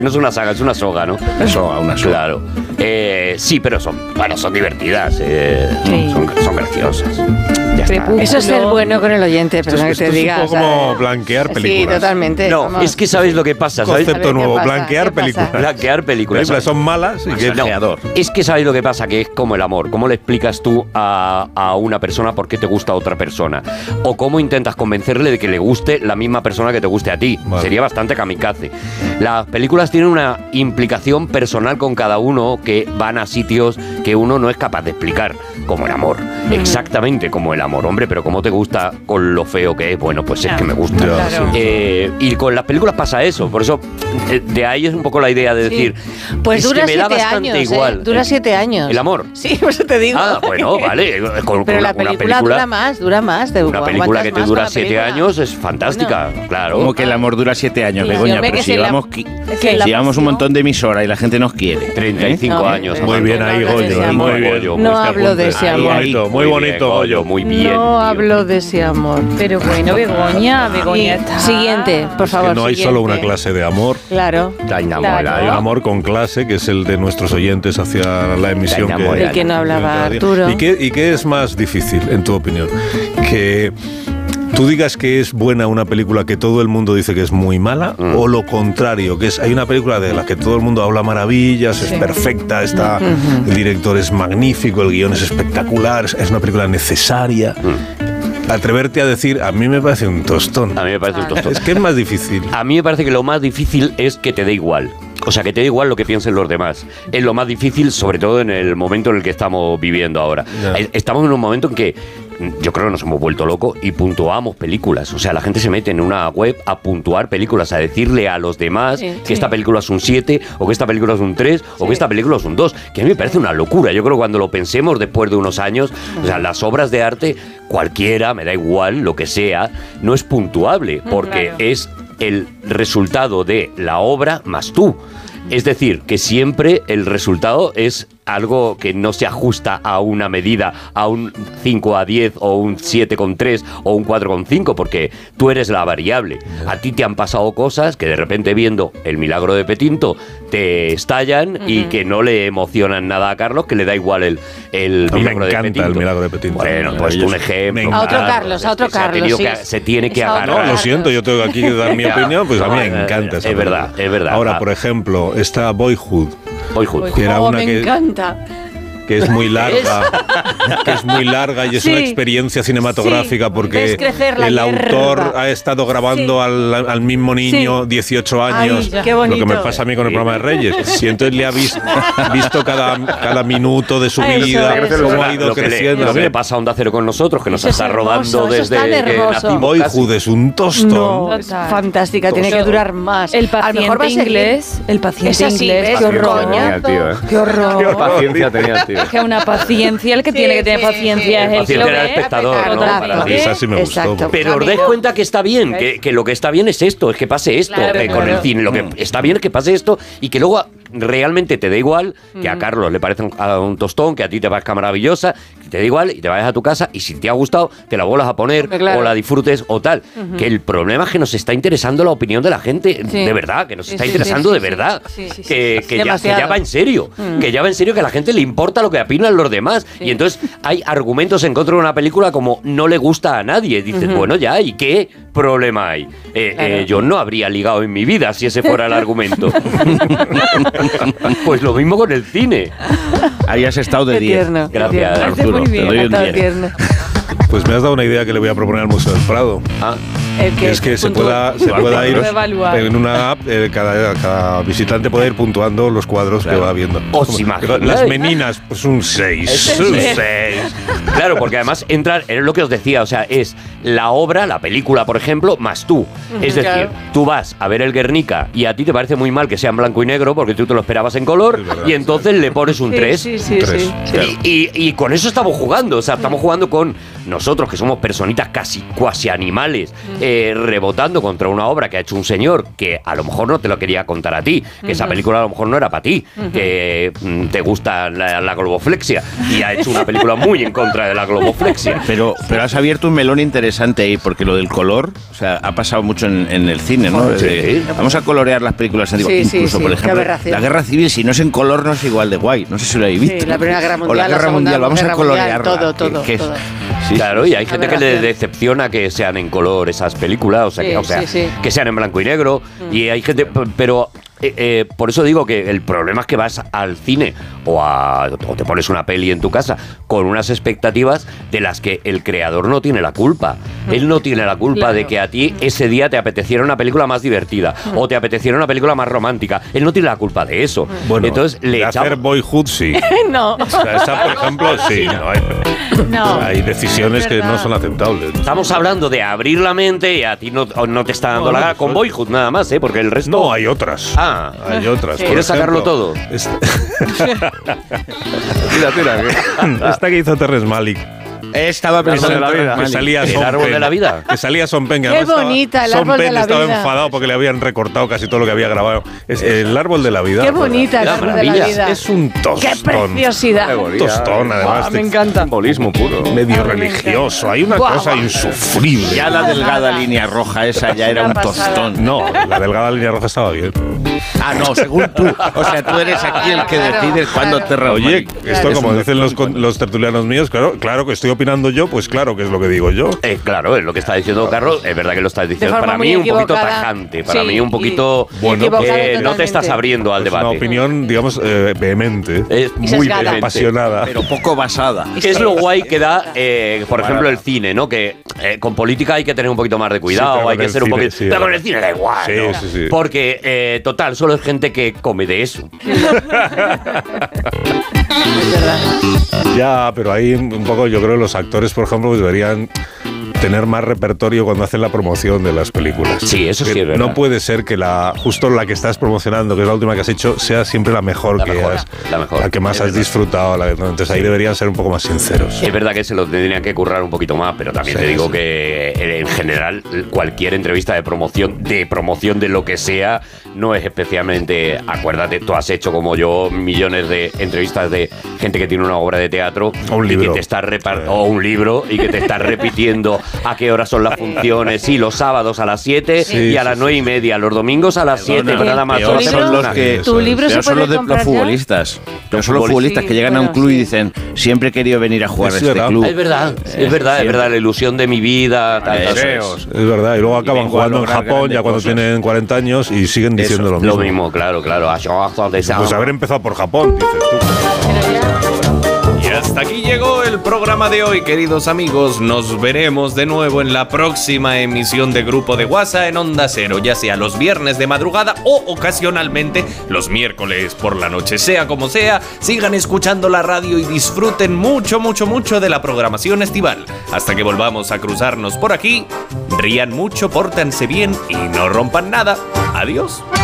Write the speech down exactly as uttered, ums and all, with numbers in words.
No es una saga, es una soga, ¿no? Una soga, una soga. Claro. Eh, sí, pero son, bueno, son divertidas, eh, Sí. son, son graciosas. Ya está. Eso es ser bueno con el oyente, perdona que esto te es diga. un poco o sea, como blanquear Sí, películas. totalmente. No, vamos. es que sabéis lo que pasa, ¿sabéis? Concepto A ver, ¿qué nuevo, pasa? blanquear ¿Qué pasa? películas. Blanquear películas. Películas son malas y que No, es que sabéis lo que pasa, que es como el amor. ¿Cómo le explicas tú a, a una persona por qué te gusta a otra persona? O cómo intentas convencerle de que le guste la misma persona que te guste a ti. Vale. Sería bastante kamikaze. Las películas tienen una implicación personal con cada uno que van a sitios que uno no es capaz de explicar, como el amor. Exactamente como el amor. Hombre, pero ¿cómo te gusta con lo feo que es? Bueno, pues es que me gusta. Ya, Claro. sí. Eh, y con las películas pasa eso. Por eso, eh, de ahí es un poco la idea de decir... Pues es dura que me da siete bastante años, igual. ¿eh? Dura siete años. ¿El amor? Sí, por eso te digo. Ah, bueno, vale. Con, Pero con la una, una película, dura más, dura más. Te Una película aguantas que te más dura con la siete película. años es fantástica, claro. Como que el amor dura siete años, Sí, Begoña, hombre, pero que si si la- llevamos, qui- es que la si llevamos un pasión- montón de emisoras y la gente nos quiere. treinta y cinco No, años. no, Muy Amanda. bien no ahí, hablo de Goyo. ese eh, amor. Muy bien. Goyo, No muy hablo de ese Ahí, amor. Muy ahí, bonito, muy bien, bonito, Goyo. muy bien. No tío. hablo de ese amor. Pero bueno, Begoña, Begoña está... Siguiente, por Que favor. no hay siguiente. solo una clase de amor. Claro. Está enamorado. Claro. Hay un amor con clase, que es el de nuestros oyentes hacia la emisión. Está Que, enamorado. Del que no hablaba Arturo. ¿Y qué, ¿Y qué es más difícil, en tu opinión? Que tú digas que es buena una película que todo el mundo dice que es muy mala, Mm. o lo contrario, que es hay una película de la que todo el mundo habla maravillas, es perfecta, está, el director es magnífico, el guión es espectacular, es una película necesaria. Atreverte a decir, a mí me parece un tostón. A mí me parece un tostón. Es que es más difícil. A mí me parece que lo más difícil es que te dé igual. O sea, que te dé igual lo que piensen los demás. Es lo más difícil, sobre todo en el momento en el que estamos viviendo ahora. Ya. Eh, Estamos en un momento en que yo creo que nos hemos vuelto locos y puntuamos películas. O sea, la gente se mete en una web a puntuar películas, a decirle a los demás Sí, que sí. esta película es un siete, o que esta película es un tres, o que esta película es un dos. Que a mí me parece una locura. Yo creo que cuando lo pensemos después de unos años, o sea, las obras de arte, cualquiera, me da igual, lo que sea, no es puntuable, porque Claro. es el resultado de la obra más tú. Es decir, que siempre el resultado es algo que no se ajusta a una medida, a un cinco a diez o un siete coma tres o un cuatro coma cinco, porque tú eres la variable. A ti te han pasado cosas que de repente viendo El milagro de Petinto te estallan y que no le emocionan nada a Carlos, que le da igual el, el A mí me milagro de encanta Petinto. El milagro de Petinto. Bueno, pues un ejemplo. Me A otro encanta. Carlos, a otro Se ha Carlos. tenido sí. que- se tiene que Es a otro No, agarrar. lo Carlos. siento, yo tengo aquí que dar mi Ya. opinión, pues a mí me No, encanta esa es verdad, película. es verdad. Ahora, Ah. por ejemplo, está Boyhood, Boyhood. que era Oh, una me que, encanta. que es muy larga, que es muy larga y es Sí. una experiencia cinematográfica Sí, porque ves crecer la el autor hierba. ha estado grabando Sí. al, al mismo niño Sí. dieciocho años, Ay, qué lo bonito. que me pasa a mí con el programa de Reyes. Y entonces le ha visto, visto cada, cada minuto de su Ay, vida, eso, eso. cómo ha ido Lo que le- creciendo. Lo A que mí le pasa a Onda Cero con nosotros, que nos Eso es está hermoso, rodando eso es desde tan que hermoso. nacimos Boyhood casi. es un tostón. No, es Total. fantástica, tiene que Total. durar más. El A lo mejor va a paciente seguir- inglés, el paciente Es así, inglés, ¿ves? qué horror. Coñazo. Tío, ¿eh? Qué horror. Paciencia tenía el tío. Es que una paciencia, el que Sí, tiene que tener sí, paciencia sí. es El el que paciente lo era el ve. espectador, ¿no? Total. Para ti. Esa sí me gustó. Exacto. Pero os dais cuenta que está bien, que, que lo que está bien es esto, es que pase esto Claro, eh, con claro. el cine. Lo que está bien es que pase esto y que luego realmente te da igual, que a Carlos le parece un, a un tostón, que a ti te parezca maravillosa, que te da igual y te vayas a tu casa y si te ha gustado te la vuelvas a poner Hombre, claro. o la disfrutes o tal. Que el problema es que nos está interesando la opinión de la gente, Sí. de verdad, que nos Sí, está sí, interesando sí, de sí, verdad, sí, sí, sí, que, sí. que ya, que Demasiado. ya va en serio, que ya va en serio, que a la gente le importa lo que opinan los demás. Y entonces hay argumentos en contra de una película como no le gusta a nadie. Dices, bueno, ya, ¿y qué problema hay? Eh, Claro. eh, yo no habría ligado en mi vida si ese fuera el argumento. Pues lo mismo con el cine. Ahí has estado de Qué diez. tierno. qué Gracias, tierno. Arturo, Muy te bien. doy un Está diez. tierno. Pues me has dado una idea que le voy a proponer al Museo del Prado. Ah, El que Es que se puntúa. pueda, se pueda ir Puede evaluar. en una app, eh, cada, cada visitante puede ir puntuando los cuadros que va viendo. ¿Os Como- imagináis? Las meninas, pues un seis. un seis. Claro, porque además entrar, es lo que os decía, o sea, es la obra, la película, por ejemplo, más tú. Es decir, Claro. tú vas a ver el Guernica y a ti te parece muy mal que sea en blanco y negro porque tú te lo esperabas en color Es verdad, y entonces le pones un Sí, tres. Sí, sí, Tres. sí, sí. Y, y- y con eso estamos jugando, o sea, estamos jugando con nosotros que somos personitas casi cuasi animales, eh, rebotando contra una obra que ha hecho un señor que a lo mejor no te lo quería contar a ti, que uh-huh. esa película a lo mejor no era para ti, uh-huh. que mm, te gusta la, la globoflexia, y ha hecho una película muy en contra de la globoflexia. Pero, pero has abierto un melón interesante ahí, porque lo del color, o sea, ha pasado mucho en, en el cine, ¿no? Sí. Eh, vamos a colorear las películas antiguas. Sí, Incluso, sí, por sí. ejemplo, la Guerra Civil, si no es en color, no es igual de guay. No sé si lo habéis visto. Sí, la Primera Guerra Mundial, o la Guerra la Mundial, vamos Guerra a colorearla. Mundial, todo, todo, que, que es, todo. Sí, claro, y hay gente que le Aberración. decepciona que sean en color esas películas, o sea, Sí, que, o sea sí, sí. que sean en blanco y negro, mm. y hay gente, pero eh, eh, por eso digo que el problema es que vas al cine o, a, o te pones una peli en tu casa con unas expectativas de las que el creador no tiene la culpa. Mm. Él no tiene la culpa claro. de que a ti ese día te apeteciera una película más divertida mm. o te apeteciera una película más romántica. Él no tiene la culpa de eso. Mm. Bueno, entonces le de hacer echamos... Boyhood, sí. No. O sea, esa, por ejemplo, sí. No, hay, no. hay decisiones que no son aceptables. Estamos hablando de abrir la mente y a ti no, no te está dando no, la no, gana con no. Boyhood nada más, ¿eh? Porque el resto... No, hay otras. Ah. Hay otras. Sí. ¿Quieres sacarlo todo? Esta... mira, mira. Esta que hizo Terrence Malick. Estaba pensando en la vida. Que salía ¿El Sean árbol Penn, de la vida? Que salía Sean Penn. Que Qué además bonita, el Sean árbol de Penn la estaba vida. enfadado porque le habían recortado casi todo lo que había grabado. Es el árbol de la vida. Qué bonita el La árbol de maravilla. la vida. Es un tostón. Qué preciosidad. Un tostón, además. Ah, me encanta. Simbolismo puro. Medio A mí me religioso. Hay una Guau, cosa guau. insufrible. Ya la delgada línea roja esa ya era un tostón. No, la delgada línea roja estaba bien. Ah, no, según tú. O sea, tú eres aquí el que Claro, decides cuándo te claro. reúnes. Oye, esto Es como un dicen los, tostón. los tertulianos míos, claro, claro que estoy opinando yo, pues claro que es lo que digo yo. Eh, claro, es lo que está diciendo Carlos, es verdad que lo estás diciendo. forma Para muy mí un poquito equivocada. tajante, para Sí, mí un poquito... y- y Bueno, equivocada eh, no te totalmente. estás abriendo al Es una debate. opinión, digamos, eh, vehemente, Es Y muy sesgada. vehemente. apasionada. Pero poco basada. Es lo guay que da, eh, por ejemplo, el cine, ¿no? Que eh, con política hay que tener un poquito más de Sí, cuidado, pero hay con que el ser un cine, poquito... sí, pero con ahora. el cine da igual, Sí, ¿no? sí, sí. Porque, eh, total, solo es gente que come de eso. Es verdad. Ya, pero ahí un poco yo creo que los actores, por ejemplo, pues deberían tener más repertorio cuando hacen la promoción de las películas. Sí, eso sí Que es verdad. No puede ser que la justo la que estás promocionando, que es la última que has hecho, sea siempre la mejor La que mejor, has, la mejor. que más Es has verdad. disfrutado. La, ¿no? Entonces ahí deberían ser un poco más sinceros. Es verdad que se lo tendrían que currar un poquito más, pero también Sí, te digo sí. que eh, en general cualquier entrevista de promoción, de promoción de lo que sea, no es especialmente, acuérdate, tú has hecho como yo millones de entrevistas de gente que tiene una obra de teatro O un y libro. que te está repar- Sí. o un libro y que te está repitiendo a qué horas son las funciones, sí, los sábados a las siete Sí, y a sí, las sí, nueve y media, los domingos a las siete, Perdona, pero nada más. peor son ¿Tu son libro? los que ¿Tu libro se peor son puede los de comprar los ya? futbolistas. Peor son los futbolistas Sí, que llegan a un bueno, club y sí. dicen, siempre he querido venir a jugar Es a este verdad. club. Es verdad, es verdad, es verdad, la ilusión de mi vida, tal, tal, Deseos. Es verdad, y luego acaban vengo a jugando en lograr Japón grandes ya cuando cosas. tienen cuarenta años y siguen diciendo lo mismo. Lo mismo, claro, claro. Pues haber empezado por Japón, dices tú. Pero ya- Y hasta aquí llegó el programa de hoy, queridos amigos. Nos veremos de nuevo en la próxima emisión de Grupo de WhatsApp en Onda Cero, ya sea los viernes de madrugada o ocasionalmente los miércoles por la noche. Sea como sea, sigan escuchando la radio y disfruten mucho, mucho, mucho de la programación estival. Hasta que volvamos a cruzarnos por aquí, rían mucho, pórtense bien y no rompan nada. Adiós.